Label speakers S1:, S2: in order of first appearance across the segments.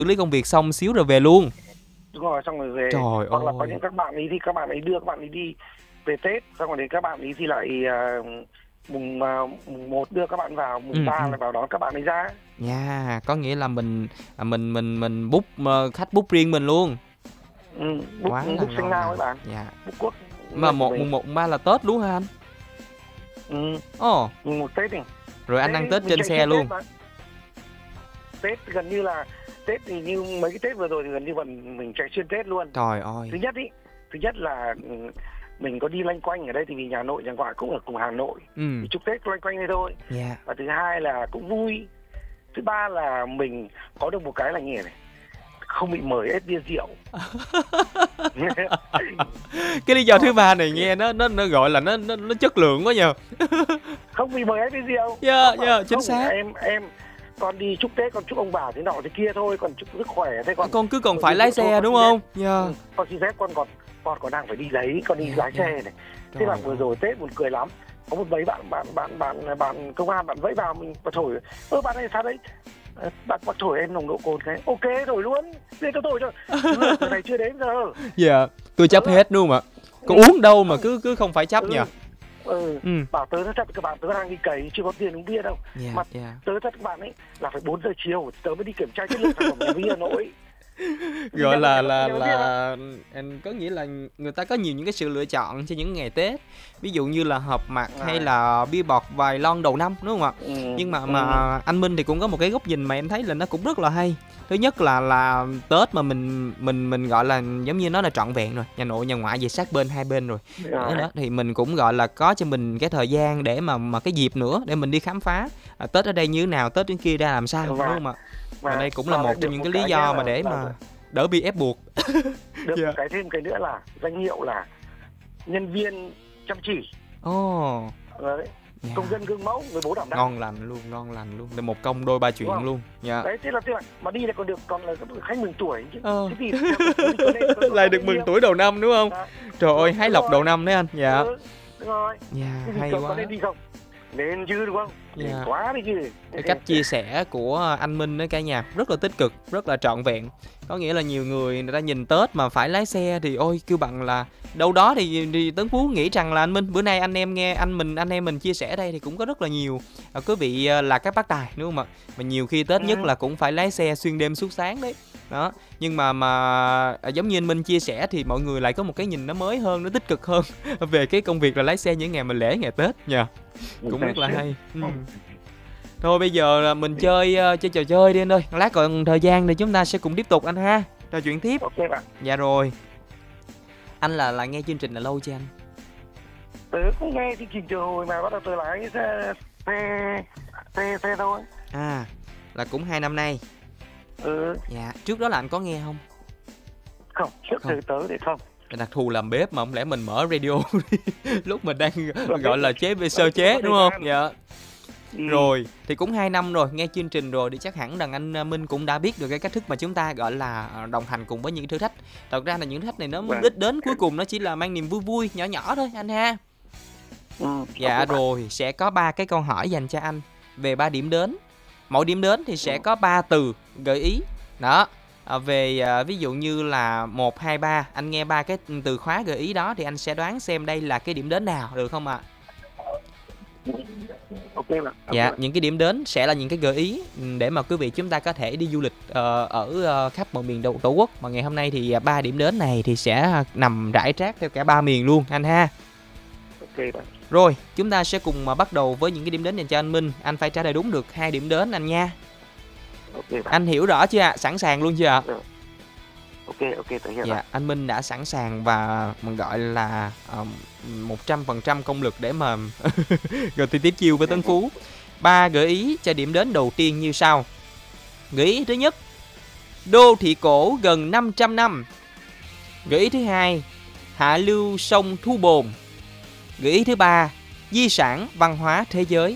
S1: xử lý công việc xong xíu rồi về luôn.
S2: Đúng rồi, xong rồi về.
S1: Trời
S2: Hoặc là có
S1: ơi.
S2: những các bạn ấy thì các bạn ấy đưa các bạn ấy đi về Tết, xong rồi đến các bạn ấy thì lại mùng 1 đưa các bạn vào, mùng 3 lại vào đón các bạn ấy ra.
S1: Nha, có nghĩa là mình book khách book riêng mình luôn. Quá là
S2: Book sinh
S1: ngon
S2: nào
S1: lành.
S2: ấy bạn.
S1: Dạ.
S2: Book quốc
S1: Mà
S2: của mình.
S1: mùng 1 mùng 3 là Tết luôn hả anh? Ồ.
S2: Mùng 1 Tết này.
S1: Rồi anh ăn Tết trên xe luôn.
S2: Tết gần như là Tết thì như mấy cái Tết vừa rồi thì gần như mình chạy xuyên Tết luôn.
S1: Trời ơi.
S2: Thứ nhất là mình có đi loanh quanh ở đây thì vì nhà nội nhà ngoại cũng ở cùng Hà Nội. Thì chúc Tết loanh quanh đây thôi.
S1: Yeah.
S2: Và thứ hai là cũng vui. Thứ ba là mình có được một cái là như này, không bị mời hết bia rượu.
S1: Cái lý do thứ ba này nghe nó gọi là nó chất lượng quá nhờ.
S2: Không bị mời hết bia rượu.
S1: Dạ, chính xác.
S2: Em con đi chúc Tết, con chúc ông bà thế nọ thế kia thôi, còn chúc sức khỏe thế
S1: con cứ còn phải lái xe đúng không?
S2: Dạ. Con xin phép con còn đang phải đi lấy, con đi lái xe này. Thế là vừa rồi Tết buồn cười lắm. Có một mấy bạn công an bạn vẫy vào mình và thổi. Bạn ơi sao đấy? Bác thổi em nồng độ cồn cái. Ok thổi luôn. Để cho thổi cho. Giờ này chưa đến giờ.
S1: Dạ, tôi chấp hết luôn ạ. Có uống đâu mà cứ không phải chấp nhỉ?
S2: Bảo tớ nói thật các bạn, tớ đang đi cày chưa có tiền uống bia đâu. Mà tớ thật các bạn ấy là phải 4 giờ chiều tớ mới đi kiểm tra chất lượng sản phẩm nhà bia nội.
S1: Gọi là có nghĩa là người ta có nhiều những cái sự lựa chọn cho những ngày Tết, ví dụ như là hộp mặt hay là bia bọt vài lon đầu năm đúng không ạ? Nhưng mà anh Minh thì cũng có một cái góc nhìn mà em thấy là nó cũng rất là hay. Thứ nhất là Tết mà mình gọi là giống như nó là trọn vẹn rồi, nhà nội nhà ngoại về sát bên hai bên rồi. Đó thì mình cũng gọi là có cho mình cái thời gian để mà cái dịp nữa để mình đi khám phá Tết ở đây như thế nào, Tết đến kia ra làm sao đúng không ạ? Và đây cũng là một trong những cái lý do mà để mà đỡ bị ép buộc.
S2: Được cái thêm cái nữa là danh hiệu là nhân viên chăm chỉ. Công dân gương mẫu, người bố đảm đang.
S1: Ngon lành luôn. Là một công đôi ba chuyện luôn. Dạ.
S2: Đấy thế là mà đi là còn là khách mừng tuổi chứ. Thế thì
S1: lại được mừng tuổi đầu năm đúng không? Trời ơi, hái lộc đầu năm đấy anh. Dạ.
S2: Đúng rồi.
S1: Dạ, hay quá.
S2: Có nên đi không? Nên chứ đúng không? Quá đi chứ.
S1: Cái cách chia sẻ của anh Minh đó cả nhà rất là tích cực, rất là trọn vẹn. Có nghĩa là nhiều người ta nhìn Tết mà phải lái xe thì ôi kêu bằng là đâu đó thì Tấn Phú nghĩ rằng là anh Minh bữa nay anh em nghe anh em mình chia sẻ đây thì cũng có rất là nhiều quý vị là các bác tài đúng không ạ? Mà nhiều khi Tết nhất là cũng phải lái xe xuyên đêm suốt sáng đấy. Đó, nhưng mà giống như anh Minh chia sẻ thì mọi người lại có một cái nhìn nó mới hơn, nó tích cực hơn về cái công việc là lái xe những ngày mà lễ ngày Tết nha. Cũng rất là hay. Thôi bây giờ là mình chơi trò chơi đi anh ơi. Lát còn thời gian thì chúng ta sẽ cùng tiếp tục anh ha. Trò chuyện tiếp.
S2: Ok bạn.
S1: Dạ rồi. Anh là nghe chương trình là lâu chưa anh?
S2: Tớ cũng nghe chương trình từ hồi mà bắt đầu tôi lái xe thôi.
S1: À, là cũng 2 năm nay. Dạ, trước đó là anh có nghe không?
S2: Không, trước từ tớ thì không.
S1: Đặc thù làm bếp mà không lẽ mình mở radio lúc mình đang gọi là sơ chế đúng không? Dạ. Rồi, thì cũng 2 năm rồi, nghe chương trình rồi thì chắc hẳn rằng anh Minh cũng đã biết được cái cách thức mà chúng ta gọi là đồng hành cùng với những thử thách. Thật ra là những thử thách này nó đích đến cuối cùng nó chỉ là mang niềm vui vui nhỏ nhỏ thôi anh ha. Dạ rồi, sẽ có 3 cái câu hỏi dành cho anh về 3 điểm đến. Mỗi điểm đến thì sẽ có 3 từ gợi ý. Đó. Về ví dụ như là 1, 2, 3, anh nghe 3 cái từ khóa gợi ý đó thì anh sẽ đoán xem đây là cái điểm đến nào, được không ạ? Dạ, những cái điểm đến sẽ là những cái gợi ý để mà quý vị chúng ta có thể đi du lịch ở khắp mọi miền Tổ quốc. Mà ngày hôm nay thì 3 điểm đến này thì sẽ nằm rải rác theo cả 3 miền luôn anh ha. Rồi, chúng ta sẽ cùng bắt đầu với những cái điểm đến dành cho anh Minh. Anh phải trả lời đúng được 2 điểm đến anh nha. Anh hiểu rõ chưa ạ? Sẵn sàng luôn chưa ạ?
S2: Ok, tôi hiểu.
S1: Dạ, anh Minh đã sẵn sàng và mình gọi là 100% công lực để mà rồi thì tiếp chiêu với Tấn Phú. 3 gợi ý cho điểm đến đầu tiên như sau. Gợi ý thứ nhất, đô thị cổ gần 500 năm. Gợi ý thứ hai, hạ lưu sông Thu Bồn. Gợi ý thứ ba, di sản văn hóa thế giới.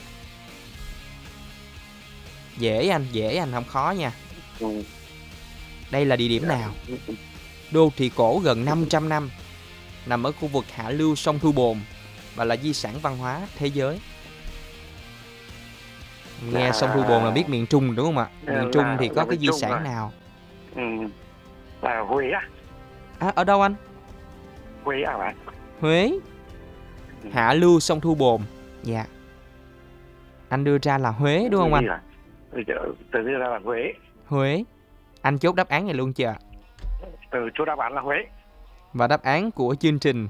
S1: Dễ anh, không khó nha. Đây là địa điểm nào? Đô thị cổ gần 500 năm, nằm ở khu vực hạ lưu sông Thu Bồn và là di sản văn hóa thế giới. Nghe sông Thu Bồn là biết miền Trung đúng không ạ? Miền Trung thì có cái di sản nào?
S2: Là Huế à?
S1: Ở đâu anh?
S2: Huế à bạn?
S1: Huế. Hạ lưu sông Thu Bồn. Dạ. Anh đưa ra là Huế đúng không anh?
S2: Từ đưa ra là Huế.
S1: Huế. Anh chốt đáp án này luôn chưa?
S2: Chốt đáp án là Huế.
S1: Và đáp án của chương trình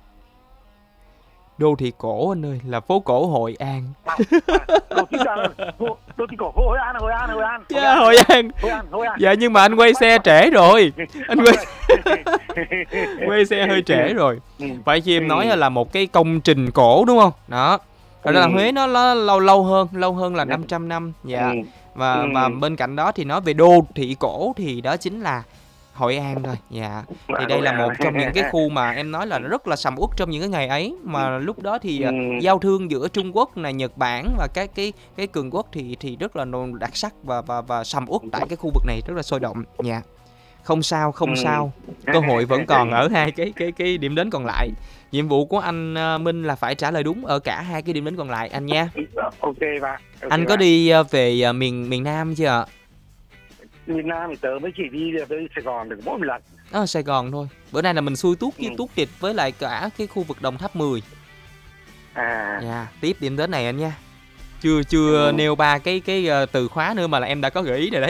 S1: đô thị cổ anh ơi là phố cổ Hội An.
S2: Đô thị cổ Hội An.
S1: Yeah, Hội An. Dạ nhưng mà anh quay xe trễ rồi. Anh quay xe hơi trễ rồi. Phải chi em nói là một cái công trình cổ đúng không? Đó. Thật ra là Huế nó lâu hơn là 500 năm. Dạ. Và bên cạnh đó thì nói về đô thị cổ thì đó chính là Hội An thôi. Dạ. Thì đây là một trong những cái khu mà em nói là rất là sầm uất trong những cái ngày ấy, mà lúc đó thì giao thương giữa Trung Quốc này, Nhật Bản và các cái cường quốc thì rất là đặc sắc và sầm uất tại cái khu vực này, rất là sôi động. Dạ. Không sao. Cơ hội vẫn còn ở hai cái điểm đến còn lại. Nhiệm vụ của anh Minh là phải trả lời đúng ở cả hai cái điểm đến còn lại anh nha.
S2: Ok bạn.
S1: Anh có đi về miền Nam chưa ạ?
S2: Miền Nam thì tớ mới chỉ đi tới Sài Gòn được mỗi một lần.
S1: Sài Gòn thôi. Bữa nay là mình xui tuốt với tuốt tịt với lại cả cái khu vực Đồng Tháp 10. Dạ, tiếp điểm đến này anh nha. Chưa nêu ba cái từ khóa nữa mà là em đã có gợi ý rồi đấy.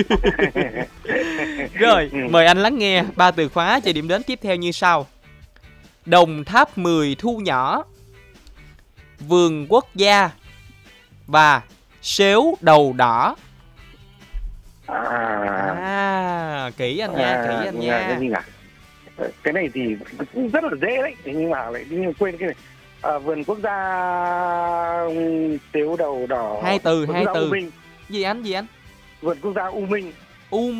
S1: Rồi, mời anh lắng nghe ba từ khóa cho điểm đến tiếp theo như sau. Đồng Tháp 10 thu nhỏ, vườn quốc gia và sếu đầu đỏ. Kỹ anh nha.
S2: Cái này thì cũng rất là dễ đấy, nhưng mà lại quên cái này. Vườn quốc gia sếu đầu đỏ.
S1: Hai từ. Gì anh?
S2: Vườn quốc gia U Minh.
S1: U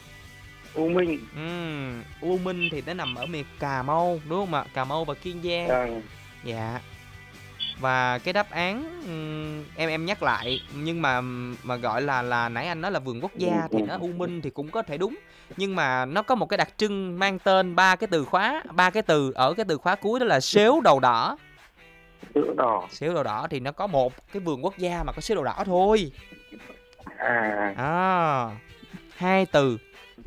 S1: Minh thì nó nằm ở miền Cà Mau đúng không ạ? Cà Mau và Kiên Giang. Dạ. Và cái đáp án em nhắc lại, nhưng mà gọi là nãy anh nói là vườn quốc gia thì nó U Minh thì cũng có thể đúng, nhưng mà nó có một cái đặc trưng mang tên ba cái từ ở cái từ khóa cuối, đó là sếu đầu đỏ. Sếu đầu đỏ thì nó có một cái vườn quốc gia mà có sếu đầu đỏ thôi. Hai từ.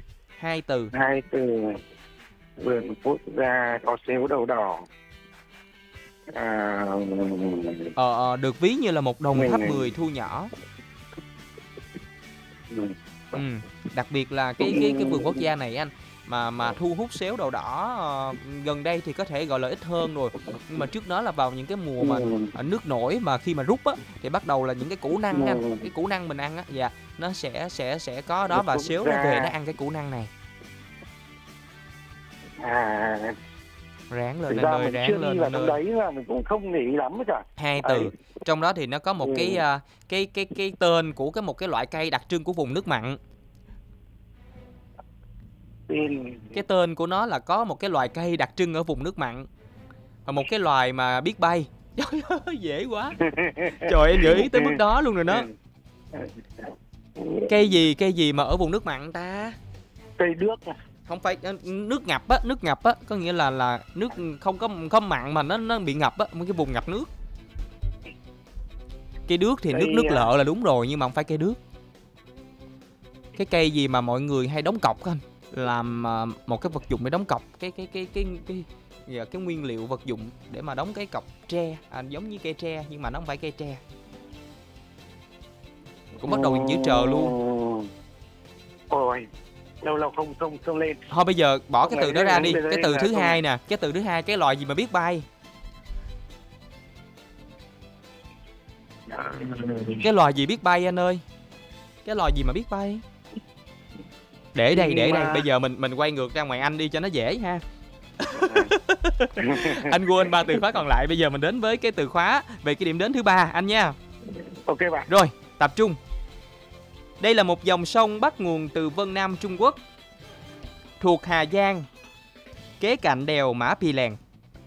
S2: Vườn quốc gia có sếu đầu đỏ.
S1: Được ví như là một Đồng Tháp 10 thu nhỏ. Đặc biệt là cái vườn quốc gia này anh, mà thu hút sếu đầu đỏ gần đây thì có thể gọi là ít hơn rồi, nhưng mà trước đó là vào những cái mùa mà nước nổi, mà khi mà rút á thì bắt đầu là những cái củ năng anh, cái củ năng mình ăn á, dạ, nó sẽ có đó, và sếu nó về nó ăn cái củ năng này. Ráng lên anh ơi, ráng lên anh ơi.
S2: Đấy là mình cũng không để ý lắm cả.
S1: Hai từ. Trong đó thì nó có một cái tên của một cái loại cây đặc trưng của vùng nước mặn. Cái tên của nó là có một cái loài cây đặc trưng ở vùng nước mặn, và một cái loài mà biết bay. Trời ơi, dễ quá. Trời, em gợi ý tới mức đó luôn rồi đó. Cây gì mà ở vùng nước mặn ta?
S2: Cây đước.
S1: Không phải nước ngập á, có nghĩa là nước không mặn mà nó bị ngập á, một cái vùng ngập nước. Cây đước thì nước lợ là đúng rồi, nhưng mà không phải cây đước. Cái cây gì mà mọi người hay đóng cọc anh, làm một cái vật dụng để đóng cọc, cái nguyên liệu vật dụng để mà đóng cái cọc tre, giống như cây tre nhưng mà nó không phải cây tre, cũng bắt đầu bằng chữ trờ luôn.
S2: Ôi, lâu không lên.
S1: Thôi bây giờ bỏ cái từ đó ra đi. Cái từ thứ hai nè, cái từ thứ hai, cái loài gì mà biết bay? Cái loài gì biết bay anh ơi? Cái loài gì mà biết bay? Để đây, bây giờ mình quay ngược ra ngoài Anh đi cho nó dễ ha. Anh quên ba từ khóa còn lại, bây giờ mình đến với cái từ khóa về cái điểm đến thứ ba anh nha.
S2: Ok bạn.
S1: Rồi, tập trung. Đây là một dòng sông bắt nguồn từ Vân Nam Trung Quốc, thuộc Hà Giang, kế cạnh đèo Mã Pì Lèng.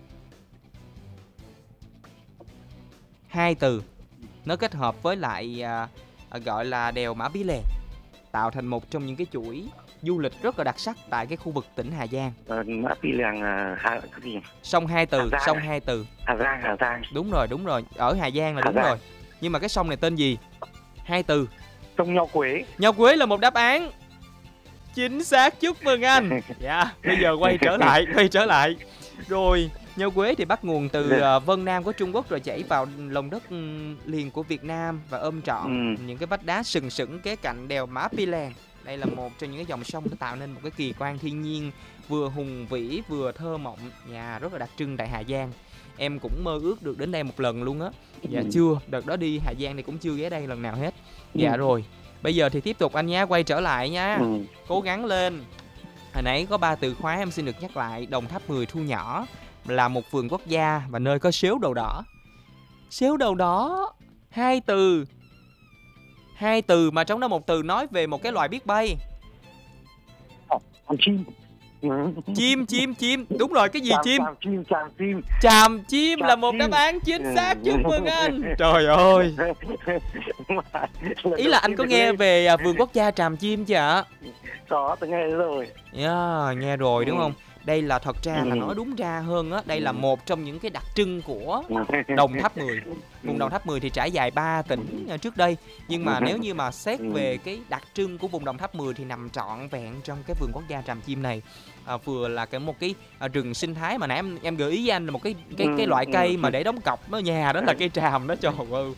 S1: Hai từ. Nó kết hợp với lại gọi là đèo Mã Pí Lèng, tạo thành một trong những cái chuỗi du lịch rất là đặc sắc tại cái khu vực tỉnh Hà Giang.
S2: Mã Pí Lèng cái gì?
S1: Sông hai từ.
S2: Hà Giang.
S1: Đúng rồi. Ở Hà Giang là đúng rồi. Nhưng mà cái sông này tên gì? 2 từ.
S2: Trồng nho quế.
S1: Nho quế là một đáp án chính xác, chúc mừng anh. Dạ, bây giờ quay trở lại. Rồi, nho quế thì bắt nguồn từ Vân Nam của Trung Quốc rồi chảy vào lòng đất liền của Việt Nam và ôm trọn những cái vách đá sừng sững kế cạnh đèo Mã Pí Lèng. Đây là một trong những cái dòng sông đã tạo nên một cái kỳ quan thiên nhiên vừa hùng vĩ vừa thơ mộng, rất là đặc trưng tại Hà Giang. Em cũng mơ ước được đến đây một lần luôn á. Dạ chưa, đợt đó đi Hà Giang thì cũng chưa ghé đây lần nào hết. Dạ rồi, bây giờ thì tiếp tục anh nhá, quay trở lại nhá. Cố gắng lên. Hồi nãy có 3 từ khóa em xin được nhắc lại. Đồng Tháp 10 thu nhỏ, là một vườn quốc gia và nơi có sếu đầu đỏ. Sếu đầu đỏ, 2 từ. 2 từ mà trong đó một từ nói về một cái loài biết bay.
S2: Con chim.
S1: Chim. Đúng rồi, cái gì chim?
S2: Chim.
S1: Chàm chim là một đáp án chính xác, chúc mừng anh. Trời ơi. Ý là anh có nghe về vườn quốc gia Tràm Chim chưa ạ?
S2: Có, tôi nghe rồi.
S1: Nghe rồi đúng không? Đây là thật ra là nói đúng ra hơn á, đây là một trong những cái đặc trưng của Đồng Tháp 10. Vùng Đồng Tháp 10 thì trải dài 3 tỉnh trước đây, nhưng mà nếu như mà xét về cái đặc trưng của vùng Đồng Tháp 10 thì nằm trọn vẹn trong cái vườn quốc gia Tràm Chim này. Vừa là một cái rừng sinh thái mà nãy em gợi ý với anh là một cái loại cây mà để đóng cọc ở nhà, đó là cây tràm đó, trời ơi.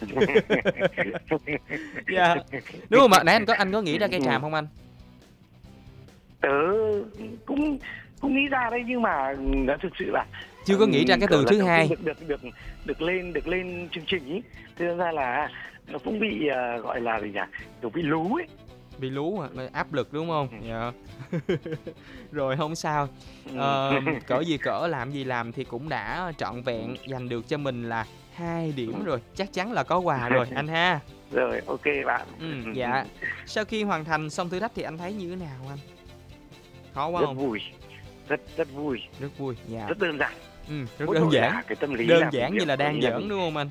S1: Đúng không ạ? Nãy anh có nghĩ ra cây tràm không anh?
S2: Tớ cũng nghĩ ra đấy, nhưng mà nó thực sự là
S1: chưa có nghĩ ra cái từ thứ hai
S2: được lên chương trình ý. Thế ra là nó cũng bị gọi là gì nhỉ, kiểu bị lú ấy.
S1: Bị lú à, áp lực đúng không? Dạ. Rồi không sao. Cỡ gì cỡ, làm gì làm thì cũng đã trọn vẹn giành được cho mình là 2 điểm rồi, chắc chắn là có quà rồi anh ha.
S2: Rồi, ok bạn.
S1: Dạ. Sau khi hoàn thành xong thử thách thì anh thấy như thế nào anh? Khó quá không?
S2: Vui. Rất vui.
S1: Rất vui. Dạ.
S2: Rất đơn giản.
S1: Rất đơn giản.
S2: Cái tâm lý
S1: đơn giản như là đang giỡn đúng không anh?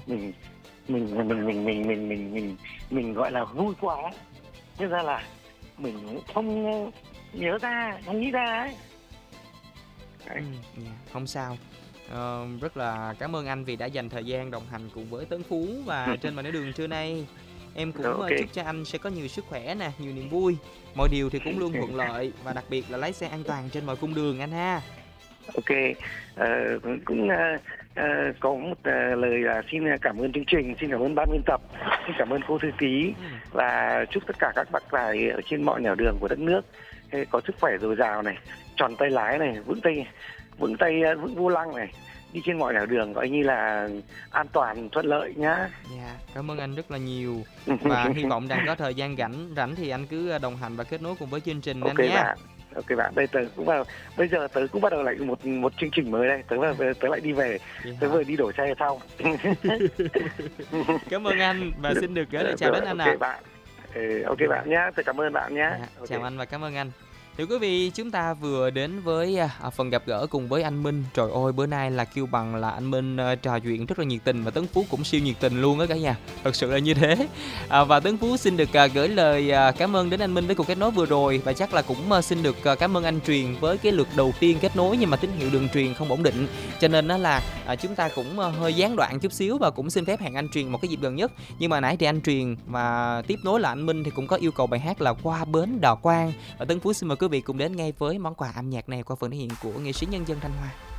S2: Mình gọi là vui quá. Thế ra là mình không nhớ ra, không nghĩ ra ấy.
S1: Không sao. Rất là cảm ơn anh vì đã dành thời gian đồng hành cùng với Tấn Phú và trên màn đường trưa nay. Em cũng chúc cho anh sẽ có nhiều sức khỏe nè, nhiều niềm vui. Mọi điều thì cũng luôn thuận lợi và đặc biệt là lái xe an toàn trên mọi cung đường anh ha.
S2: Ok, cũng có một lời là xin cảm ơn chương trình, xin cảm ơn ban biên tập, xin cảm ơn cô thư ký và chúc tất cả các bác tài ở trên mọi nẻo đường của đất nước có sức khỏe dồi dào này, tròn tay lái này, vững vô lăng này, đi trên mọi nẻo đường gọi như là an toàn thuận lợi nhá.
S1: Dạ, cảm ơn anh rất là nhiều và hy vọng rằng có thời gian rảnh thì anh cứ đồng hành và kết nối cùng với chương trình anh nhé.
S2: Ok bạn, bây giờ tớ cũng bắt đầu lại một chương trình mới đây, tớ lại đi về, tớ vừa đi đổi xe xong.
S1: Cảm ơn anh và xin được gửi lời chào đến anh ạ.
S2: Ok bạn, ok bạn nhé, tôi cảm ơn bạn nhé.
S1: Chào anh và cảm ơn anh. Thưa quý vị, chúng ta vừa đến với phần gặp gỡ cùng với anh Minh. Trời ơi, bữa nay là kêu bằng là anh Minh trò chuyện rất là nhiệt tình và Tấn Phú cũng siêu nhiệt tình luôn á cả nhà. Thật sự là như thế. Và Tấn Phú xin được gửi lời cảm ơn đến anh Minh với cuộc kết nối vừa rồi. Và chắc là cũng xin được cảm ơn anh Truyền với cái lượt đầu tiên kết nối nhưng mà tín hiệu đường truyền không ổn định. Cho nên đó là chúng ta cũng hơi gián đoạn chút xíu và cũng xin phép hẹn anh Truyền một cái dịp gần nhất. Nhưng mà nãy thì anh Truyền và tiếp nối là anh Minh thì cũng có yêu cầu bài hát là Qua Bến Đò Quang. Và Tấn Phú xin mời quý vị cùng đến ngay với món quà âm nhạc này qua phần thể hiện của nghệ sĩ nhân dân Thanh Hoa.